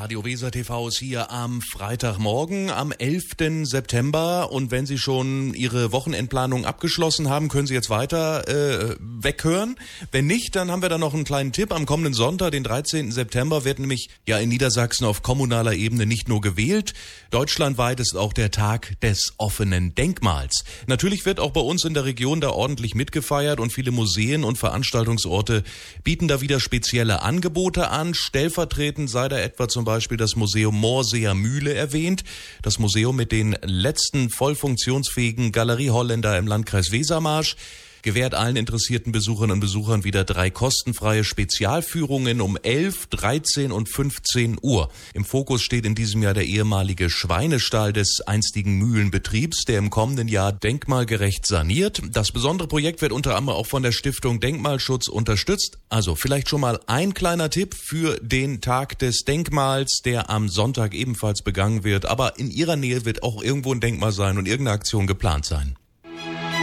Radio Weser TV ist hier am Freitagmorgen, am 11. September. Und wenn Sie schon Ihre Wochenendplanung abgeschlossen haben, können Sie jetzt weiter weghören. Wenn nicht, dann haben wir da noch einen kleinen Tipp. Am kommenden Sonntag, den 13. September, wird nämlich in Niedersachsen auf kommunaler Ebene nicht nur gewählt. Deutschlandweit ist auch der Tag des offenen Denkmals. Natürlich wird auch bei uns in der Region da ordentlich mitgefeiert und viele Museen und Veranstaltungsorte bieten da wieder spezielle Angebote an. Stellvertretend sei da etwa zum Beispiel das Museum Moorseer Mühle erwähnt. Das Museum mit den letzten voll funktionsfähigen Galerie-Holländer im Landkreis Wesermarsch gewährt allen interessierten Besucherinnen und Besuchern wieder 3 kostenfreie Spezialführungen um 11, 13 und 15 Uhr. Im Fokus steht in diesem Jahr der ehemalige Schweinestall des einstigen Mühlenbetriebs, der im kommenden Jahr denkmalgerecht saniert. Das besondere Projekt wird unter anderem auch von der Stiftung Denkmalschutz unterstützt. Also vielleicht schon mal ein kleiner Tipp für den Tag des Denkmals, der am Sonntag ebenfalls begangen wird. Aber in Ihrer Nähe wird auch irgendwo ein Denkmal sein und irgendeine Aktion geplant sein.